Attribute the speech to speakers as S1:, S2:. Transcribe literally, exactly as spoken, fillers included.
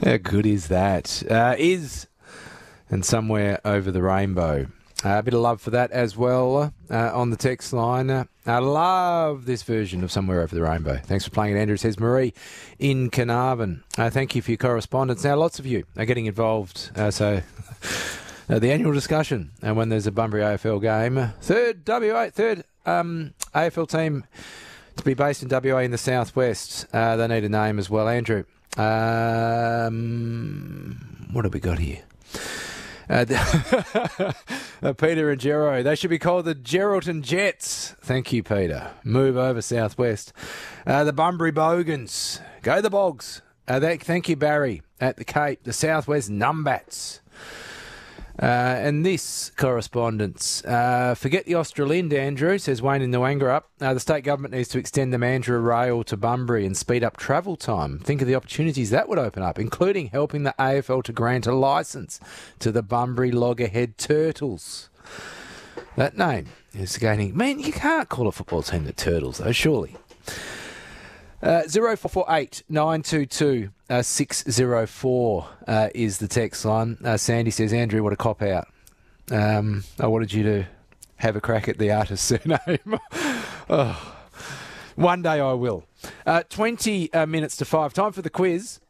S1: How good is that? Uh, is and somewhere over the rainbow. Uh, a bit of love for that as well uh, on the text line. Uh, I love this version of Somewhere Over the Rainbow. Thanks for playing it, Andrew. It says Marie in Carnarvon. Uh, thank you for your correspondence. Now, lots of you are getting involved. Uh, so, uh, the annual discussion uh, when there's a Bunbury A F L game. Third W A, third um, A F L team to be based in W A in the southwest. Uh, they need a name as well, Andrew. Um, what have we got here? Uh, uh, Peter and Gero, they should be called the Geraldton Jets. Thank you, Peter. Move over southwest. Uh, the Bunbury Bogans. Go the Bogs. Uh, that, thank you, Barry. At the Cape, the Southwest Numbats. Uh, and this correspondence. Uh, forget the Australind, Andrew, says Wayne in Nwangerup. Uh, the state government needs to extend the Mandurah rail to Bunbury and speed up travel time. Think of the opportunities that would open up, including helping the A F L to grant a licence to the Bunbury Loggerhead Turtles. That name is gaining... Man, you can't call a football team the Turtles, though, surely. Uh, zero four four eight nine two two six zero four uh, is the text line. Uh, Sandy says, Andrew, what a cop-out. Um, I wanted you to have a crack at the artist's surname. oh, one day I will. Uh, twenty uh, minutes to five. Time for the quiz.